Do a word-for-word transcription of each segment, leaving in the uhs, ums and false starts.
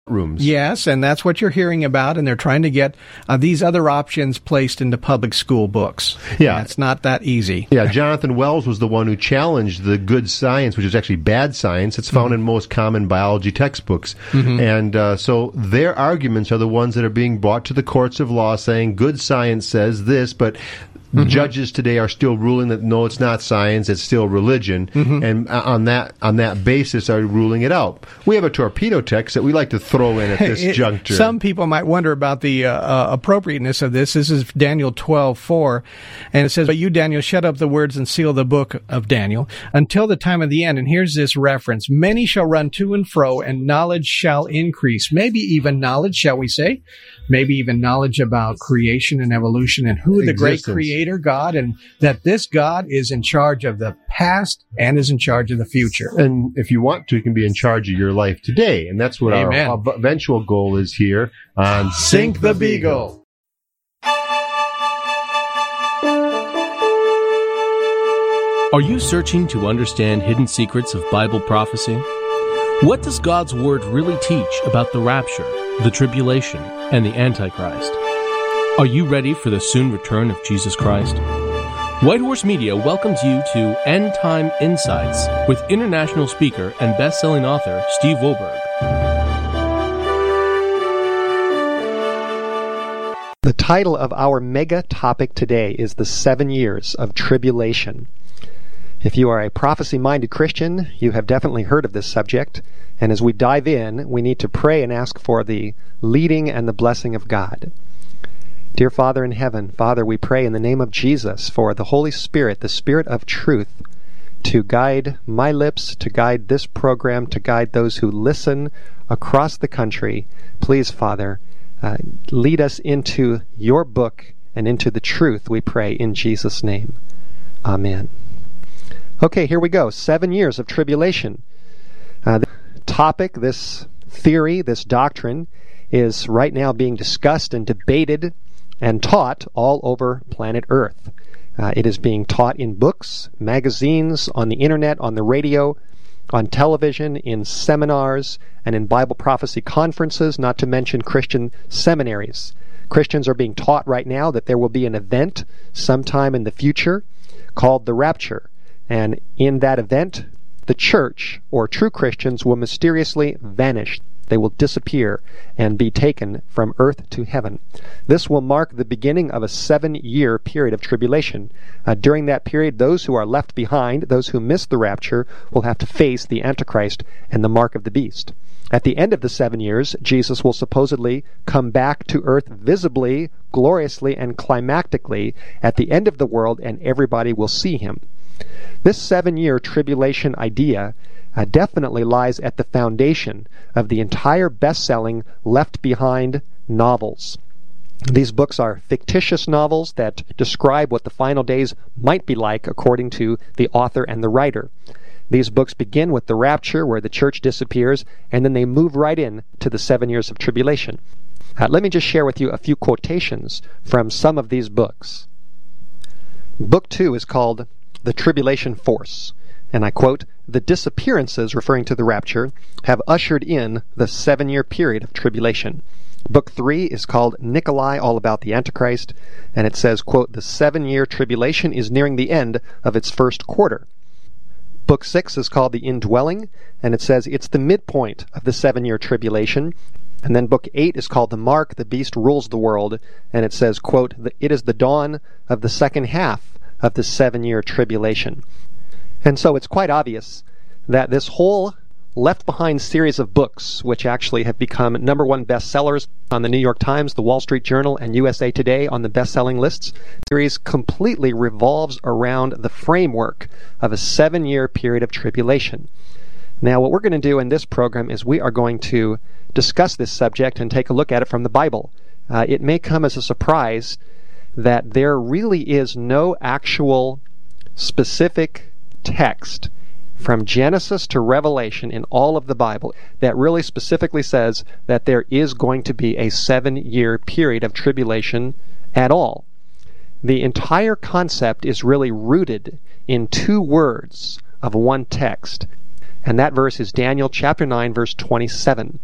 rooms. Yes, and that's what you're hearing about, and they're trying to get uh, these other options placed into public school books. Yeah. And it's not that easy. Yeah, Jonathan Wells was the one who challenged the good science, which is actually bad science. It's found mm-hmm. in most common biology textbooks. Mm-hmm. And uh, so their arguments are the ones that are being brought to the courts of law saying good science says this, but Mm-hmm. judges today are still ruling that no, it's not science; it's still religion, mm-hmm. and on that on that basis are ruling it out. We have a torpedo text that we like to throw in at this it, juncture. Some people might wonder about the uh, uh, appropriateness of this. This is Daniel twelve four, and it says, "But you, Daniel, shut up the words and seal the book of Daniel until the time of the end." And here's this reference: "Many shall run to and fro, and knowledge shall increase." Maybe even knowledge, shall we say? Maybe even knowledge about creation and evolution and who the great creator God, and that this God is in charge of the past and is in charge of the future. And if you want to, you can be in charge of your life today. And that's what Amen. our eventual goal is here on Sink, Sink the Beagle. Are you searching to understand hidden secrets of Bible prophecy? What does God's Word really teach about the rapture, the tribulation, and the Antichrist? Are you ready for the soon return of Jesus Christ? White Horse Media welcomes you to End Time Insights with international speaker and best-selling author Steve Wohlberg. The title of our mega topic today is The Seven Years of Tribulation. If you are a prophecy-minded Christian, you have definitely heard of this subject, and as we dive in, we need to pray and ask for the leading and the blessing of God. Dear Father in heaven, Father, we pray in the name of Jesus for the Holy Spirit, the Spirit of truth, to guide my lips, to guide this program, to guide those who listen across the country. Please, Father, uh, lead us into your book and into the truth, we pray in Jesus' name. Amen. Okay, here we go. Seven years of tribulation. Uh, the topic, this theory, this doctrine, is right now being discussed and debated and taught all over planet Earth. Uh, it is being taught in books, magazines, on the internet, on the radio, on television, in seminars, and in Bible prophecy conferences, not to mention Christian seminaries. Christians are being taught right now that there will be an event sometime in the future called the rapture. And in that event, the church, or true Christians, will mysteriously vanish. They will disappear and be taken from earth to heaven. This will mark the beginning of a seven-year period of tribulation. Uh, during that period, those who are left behind, those who miss the rapture, will have to face the Antichrist and the mark of the beast. At the end of the seven years, Jesus will supposedly come back to earth visibly, gloriously, and climactically at the end of the world, and everybody will see him. This seven-year tribulation idea Uh, definitely lies at the foundation of the entire best-selling Left Behind novels. These books are fictitious novels that describe what the final days might be like according to the author and the writer. These books begin with the rapture, where the church disappears, and then they move right in to the seven years of tribulation. Uh, let me just share with you a few quotations from some of these books. Book two is called The Tribulation Force. And I quote, "The disappearances," referring to the rapture, "have ushered in the seven-year period of tribulation." Book three is called Nikolai, All About the Antichrist, and it says, quote, "The seven-year tribulation is nearing the end of its first quarter." Book six is called The Indwelling, and it says it's the midpoint of the seven-year tribulation. And then book eight is called The Mark, the Beast Rules the World, and it says, quote, "It is the dawn of the second half of the seven-year tribulation." And so it's quite obvious that this whole Left Behind series of books, which actually have become number one bestsellers on the New York Times, the Wall Street Journal, and U S A Today on the best-selling lists, series completely revolves around the framework of a seven-year period of tribulation. Now, what we're going to do in this program is we are going to discuss this subject and take a look at it from the Bible. Uh, it may come as a surprise that there really is no actual specific text from Genesis to Revelation in all of the Bible that really specifically says that there is going to be a seven-year period of tribulation at all. The entire concept is really rooted in two words of one text, and that verse is Daniel chapter nine, verse twenty-seven.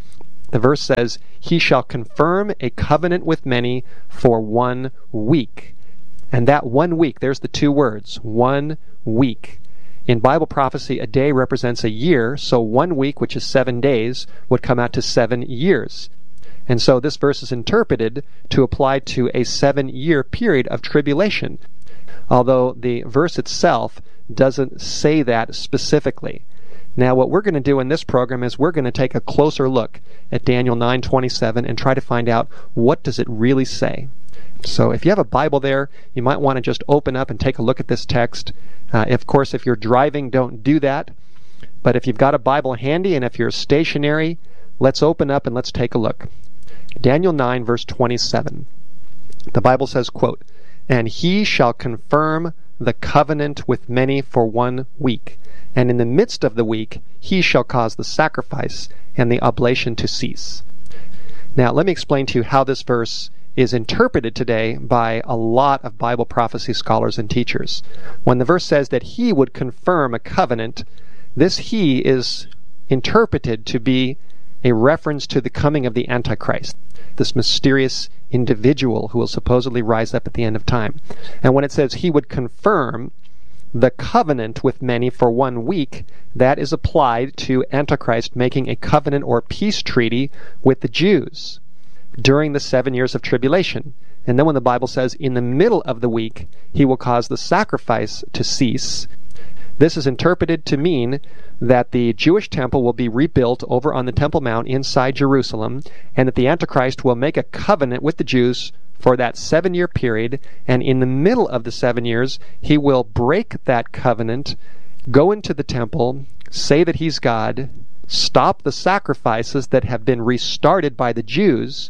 The verse says, "He shall confirm a covenant with many for one week." And that one week, there's the two words, one week. In Bible prophecy, a day represents a year, so one week, which is seven days, would come out to seven years. And so this verse is interpreted to apply to a seven-year period of tribulation, although the verse itself doesn't say that specifically. Now, what we're going to do in this program is we're going to take a closer look at Daniel nine twenty-seven and try to find out, what does it really say? So if you have a Bible there, you might want to just open up and take a look at this text. Uh, of course, if you're driving, don't do that. But if you've got a Bible handy and if you're stationary, let's open up and let's take a look. Daniel nine, verse twenty-seven. The Bible says, quote, "And he shall confirm the covenant with many for one week. And in the midst of the week, he shall cause the sacrifice and the oblation to cease." Now, let me explain to you how this verse is interpreted today by a lot of Bible prophecy scholars and teachers. When the verse says that he would confirm a covenant, this he is interpreted to be a reference to the coming of the Antichrist, this mysterious individual who will supposedly rise up at the end of time. And when it says he would confirm the covenant with many for one week, that is applied to Antichrist making a covenant or peace treaty with the Jews during the seven years of tribulation. And then when the Bible says in the middle of the week he will cause the sacrifice to cease, this is interpreted to mean that the Jewish temple will be rebuilt over on the Temple Mount inside Jerusalem, and that the Antichrist will make a covenant with the Jews for that seven-year period, and in the middle of the seven years, he will break that covenant, go into the temple, say that he's God, stop the sacrifices that have been restarted by the Jews,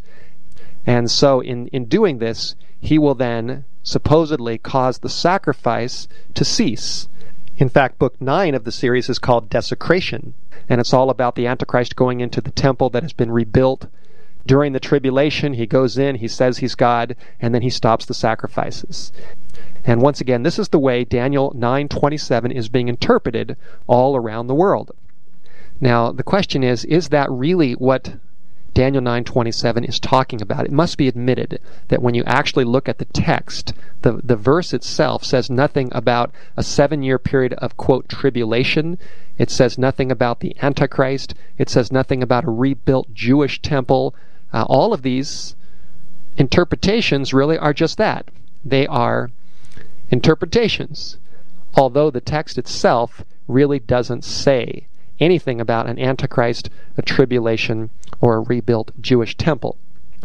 and so in, in doing this, he will then supposedly cause the sacrifice to cease. In fact, book nine of the series is called Desecration, and it's all about the Antichrist going into the temple that has been rebuilt. During the tribulation, he goes in, he says he's God, and then he stops the sacrifices. And once again, this is the way Daniel nine twenty-seven is being interpreted all around the world. Now, the question is, is that really what Daniel nine twenty-seven is talking about? It must be admitted that when you actually look at the text, the, the verse itself says nothing about a seven-year period of, quote, tribulation. It says nothing about the Antichrist. It says nothing about a rebuilt Jewish temple. Uh, all of these interpretations really are just that. They are interpretations, although the text itself really doesn't say anything about an Antichrist, a tribulation, or a rebuilt Jewish temple.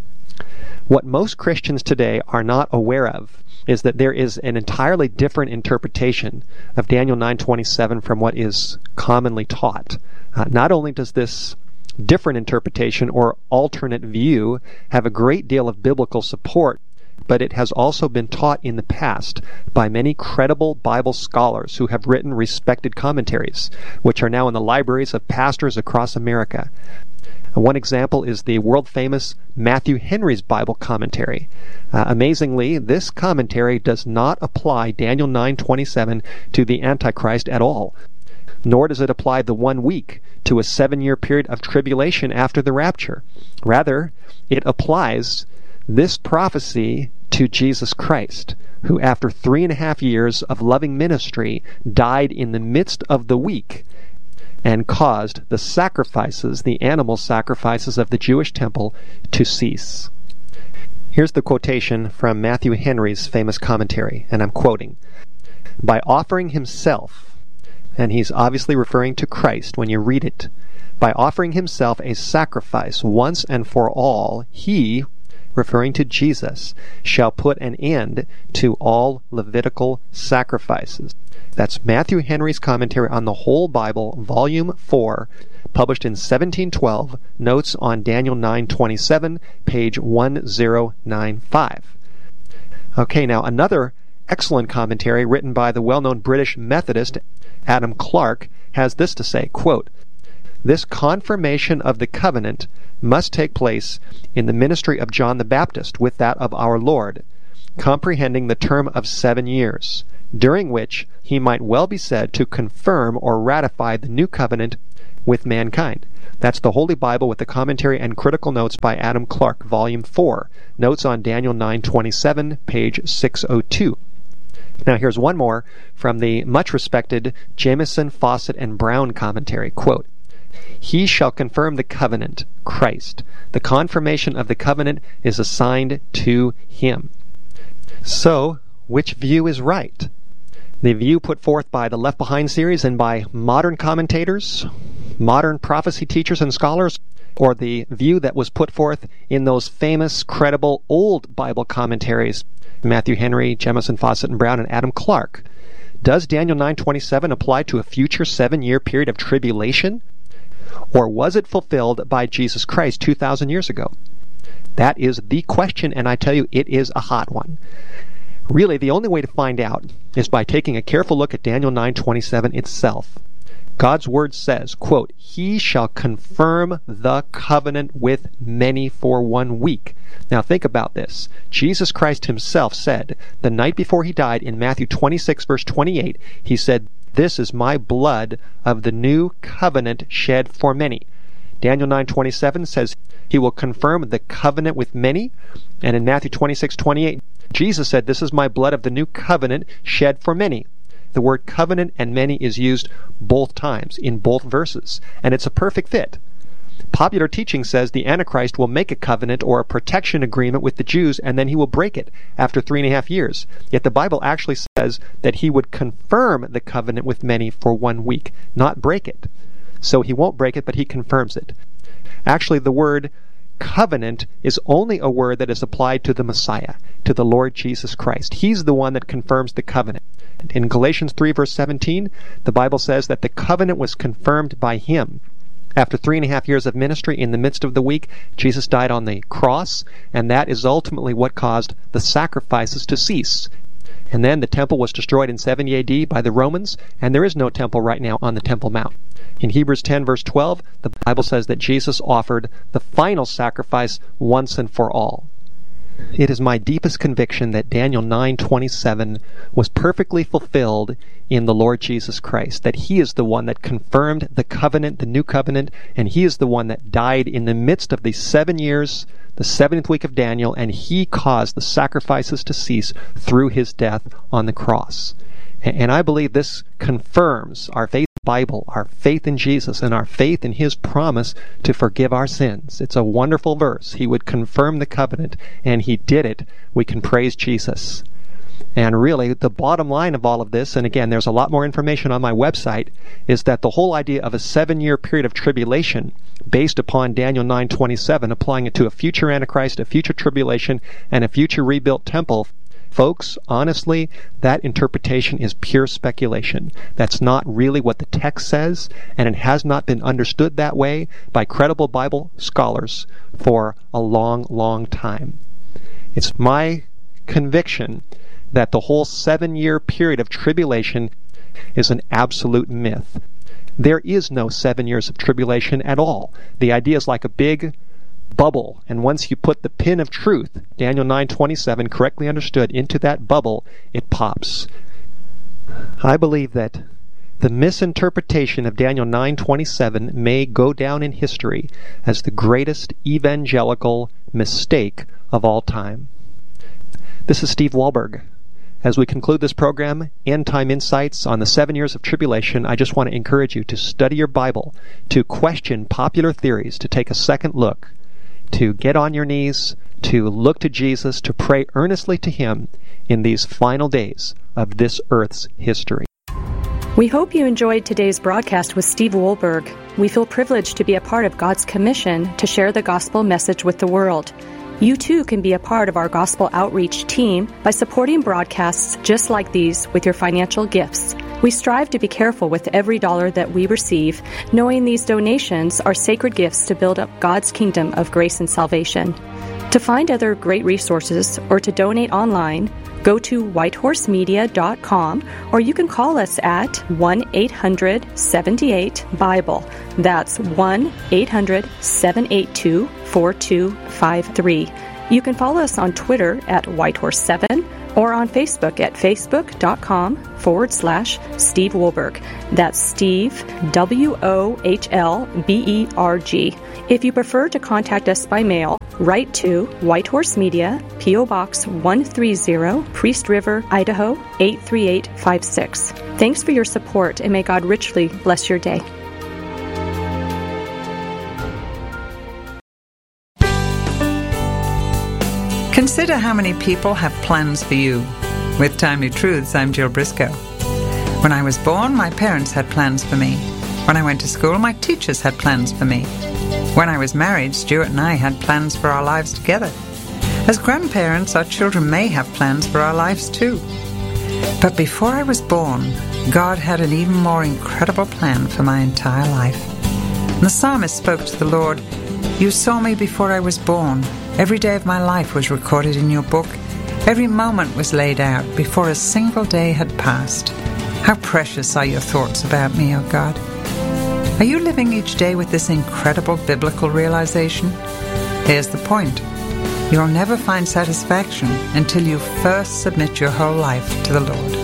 What most Christians today are not aware of is that there is an entirely different interpretation of Daniel nine twenty-seven from what is commonly taught. Uh, not only does this different interpretation or alternate view have a great deal of biblical support, but it has also been taught in the past by many credible Bible scholars who have written respected commentaries, which are now in the libraries of pastors across America. One example is the world-famous Matthew Henry's Bible commentary. Uh, amazingly, this commentary does not apply Daniel nine twenty-seven to the Antichrist at all, nor does it apply the one week to a seven-year period of tribulation after the rapture. Rather, it applies this prophecy to Jesus Christ, who after three and a half years of loving ministry died in the midst of the week and caused the sacrifices, the animal sacrifices of the Jewish temple, to cease. Here's the quotation from Matthew Henry's famous commentary, and I'm quoting, "By offering himself," and he's obviously referring to Christ when you read it, "by offering himself a sacrifice once and for all, he," referring to Jesus, "shall put an end to all Levitical sacrifices." That's Matthew Henry's commentary on the whole Bible, volume four, published in seventeen twelve, notes on Daniel nine twenty-seven, page one zero nine five. Okay, now another excellent commentary written by the well-known British Methodist Adam Clarke has this to say, quote, "This confirmation of the covenant must take place in the ministry of John the Baptist with that of our Lord, comprehending the term of seven years, during which he might well be said to confirm or ratify the new covenant with mankind. That's the Holy Bible with the commentary and critical notes by Adam Clarke, Volume four. Notes on Daniel nine twenty-seven, page six oh two. Now here's one more from the much-respected Jamieson, Fawcett, and Brown commentary. Quote, "He shall confirm the covenant, Christ. The confirmation of the covenant is assigned to him." So, which view is right? The view put forth by the Left Behind series and by modern commentators, modern prophecy teachers and scholars, or the view that was put forth in those famous, credible, old Bible commentaries, Matthew Henry, Jamieson, Fawcett, and Brown, and Adam Clarke? Does Daniel nine twenty-seven apply to a future seven-year period of tribulation? Or was it fulfilled by Jesus Christ two thousand years ago? That is the question, and I tell you, it is a hot one. Really, the only way to find out is by taking a careful look at Daniel nine twenty-seven itself. God's word says, quote, "He shall confirm the covenant with many for one week." Now think about this. Jesus Christ himself said, the night before he died in Matthew twenty-six, verse twenty-eight, he said, "This is my blood of the new covenant shed for many." Daniel nine twenty-seven says he will confirm the covenant with many. And in Matthew twenty-six, twenty-eight, Jesus said, "This is my blood of the new covenant shed for many." The word covenant and many is used both times in both verses, and it's a perfect fit. Popular teaching says the Antichrist will make a covenant or a protection agreement with the Jews, and then he will break it after three and a half years. Yet the Bible actually says that he would confirm the covenant with many for one week, not break it. So he won't break it, but he confirms it. Actually, the word covenant is only a word that is applied to the Messiah, to the Lord Jesus Christ. He's the one that confirms the covenant. In Galatians three, verse seventeen, the Bible says that the covenant was confirmed by him. After three and a half years of ministry, in the midst of the week, Jesus died on the cross, and that is ultimately what caused the sacrifices to cease. And then the temple was destroyed in seventy A D by the Romans, and there is no temple right now on the Temple Mount. In Hebrews ten, verse twelve, the Bible says that Jesus offered the final sacrifice once and for all. It is my deepest conviction that Daniel nine twenty-seven was perfectly fulfilled in the Lord Jesus Christ, that he is the one that confirmed the covenant, the new covenant, and he is the one that died in the midst of the seven years, the seventieth week of Daniel, and he caused the sacrifices to cease through his death on the cross. And I believe this confirms our faith in the Bible, our faith in Jesus, and our faith in his promise to forgive our sins. It's a wonderful verse. He would confirm the covenant, and he did it. We can praise Jesus. And really, the bottom line of all of this, and again, there's a lot more information on my website, is that the whole idea of a seven-year period of tribulation based upon Daniel nine twenty-seven, applying it to a future Antichrist, a future tribulation, and a future rebuilt temple, folks, honestly, that interpretation is pure speculation. That's not really what the text says, and it has not been understood that way by credible Bible scholars for a long, long time. It's my conviction that the whole seven-year period of tribulation is an absolute myth. There is no seven years of tribulation at all. The idea is like a big bubble, and once you put the pin of truth, Daniel nine twenty-seven, correctly understood, into that bubble, it pops. I believe that the misinterpretation of Daniel nine twenty-seven may go down in history as the greatest evangelical mistake of all time. This is Steve Wohlberg. As we conclude this program, End Time Insights on the Seven Years of Tribulation, I just want to encourage you to study your Bible, to question popular theories, to take a second look, to get on your knees, to look to Jesus, to pray earnestly to him in these final days of this earth's history. We hope you enjoyed today's broadcast with Steve Wohlberg. We feel privileged to be a part of God's commission to share the gospel message with the world. You too can be a part of our gospel outreach team by supporting broadcasts just like these with your financial gifts. We strive to be careful with every dollar that we receive, knowing these donations are sacred gifts to build up God's kingdom of grace and salvation. To find other great resources or to donate online, go to whitehorse media dot com, or you can call us at one eight hundred seven eight Bible. That's one eight hundred seven eight two four two five three. You can follow us on Twitter at whitehorse seven, or on Facebook at facebook.com forward slash Steve Wohlberg. That's Steve, W O H L B E R G. If you prefer to contact us by mail, write to White Horse Media, P O. Box one thirty, Priest River, Idaho eight three eight five six. Thanks for your support, and may God richly bless your day. Consider how many people have plans for you. With Timely Truths, I'm Jill Briscoe. When I was born, my parents had plans for me. When I went to school, my teachers had plans for me. When I was married, Stuart and I had plans for our lives together. As grandparents, our children may have plans for our lives too. But before I was born, God had an even more incredible plan for my entire life. And the psalmist spoke to the Lord, "You saw me before I was born. Every day of my life was recorded in your book. Every moment was laid out before a single day had passed. How precious are your thoughts about me, O God." Are you living each day with this incredible biblical realization? Here's the point. You'll never find satisfaction until you first submit your whole life to the Lord.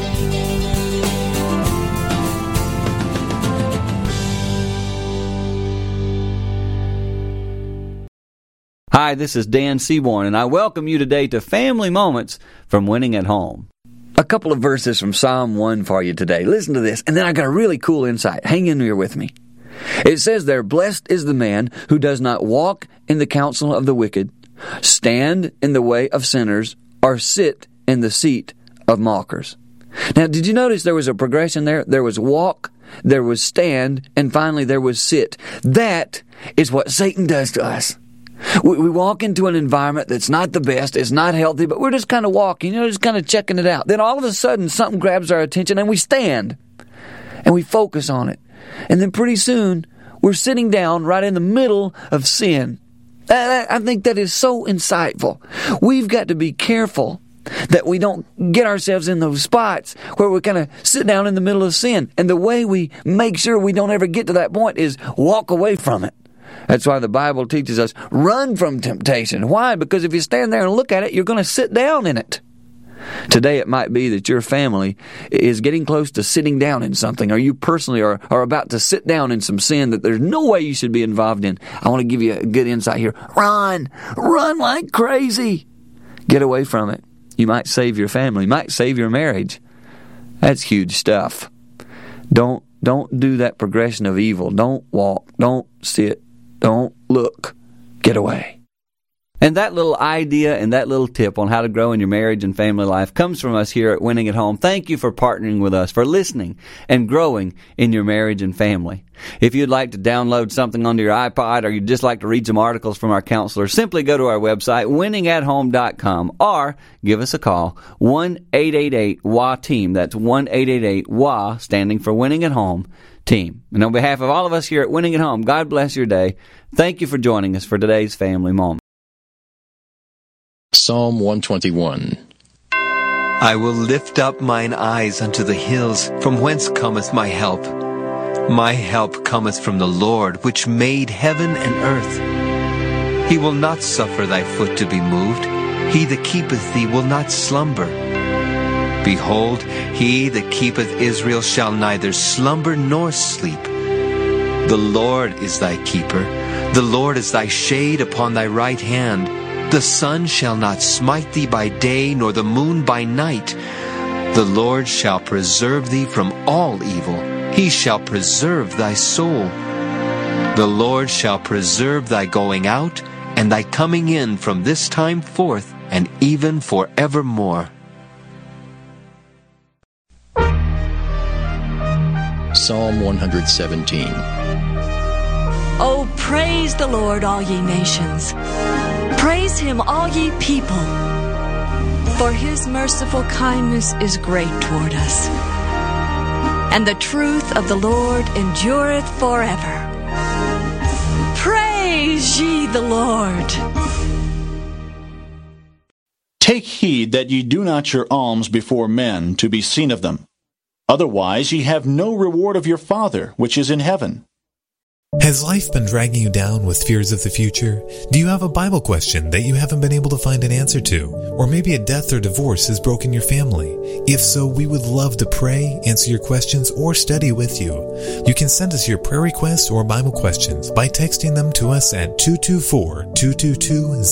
Hi, this is Dan Seaborn, and I welcome you today to Family Moments from Winning at Home. A couple of verses from Psalm one for you today. Listen to this, and then I got a really cool insight. Hang in here with me. It says there, "Blessed is the man who does not walk in the counsel of the wicked, stand in the way of sinners, or sit in the seat of mockers." Now, did you notice there was a progression there? There was walk, there was stand, and finally there was sit. That is what Satan does to us. We, we walk into an environment that's not the best, it's not healthy, but we're just kind of walking, you know, just kind of checking it out. Then all of a sudden, something grabs our attention, and we stand, and we focus on it. And then pretty soon, we're sitting down right in the middle of sin. I, I think that is so insightful. We've got to be careful that we don't get ourselves in those spots where we kind of sit down in the middle of sin. And the way we make sure we don't ever get to that point is walk away from it. That's why the Bible teaches us, run from temptation. Why? Because if you stand there and look at it, you're going to sit down in it. Today it might be that your family is getting close to sitting down in something, or you personally are, are about to sit down in some sin that there's no way you should be involved in. I want to give you a good insight here. Run! Run like crazy! Get away from it. You might save your family. You might save your marriage. That's huge stuff. Don't, don't do that progression of evil. Don't walk. Don't sit. Don't look. Get away. And that little idea and that little tip on how to grow in your marriage and family life comes from us here at Winning at Home. Thank you for partnering with us, for listening and growing in your marriage and family. If you'd like to download something onto your iPod, or you'd just like to read some articles from our counselors, simply go to our website, winning at home dot com, or give us a call, one eight eight eight W A team. That's one eight eight eight W A, standing for Winning at Home Team. And on behalf of all of us here at Winning at Home, God bless your day. Thank you for joining us for today's Family Moment. Psalm one twenty-one. I will lift up mine eyes unto the hills, from whence cometh my help. My help cometh from the Lord, which made heaven and earth. He will not suffer thy foot to be moved. He that keepeth thee will not slumber. Behold, he that keepeth Israel shall neither slumber nor sleep. The Lord is thy keeper. The Lord is thy shade upon thy right hand. The sun shall not smite thee by day, nor the moon by night. The Lord shall preserve thee from all evil. He shall preserve thy soul. The Lord shall preserve thy going out and thy coming in from this time forth and even forevermore. Psalm one seventeen. Oh, praise the Lord, all ye nations. Praise him, all ye people. For his merciful kindness is great toward us, and the truth of the Lord endureth forever. Praise ye the Lord. Take heed that ye do not your alms before men to be seen of them. Otherwise ye have no reward of your Father which is in heaven. Has life been dragging you down with fears of the future? Do you have a Bible question that you haven't been able to find an answer to? Or maybe a death or divorce has broken your family? If so, we would love to pray, answer your questions, or study with you. You can send us your prayer requests or Bible questions by texting them to us at two two four, two two two,